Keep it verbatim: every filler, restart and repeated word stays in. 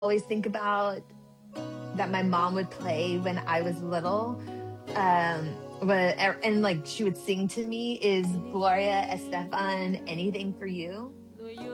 always think about that my mom would play when I was little, um, but er and, like, she would sing to me is Gloria Estefan, "Anything for You."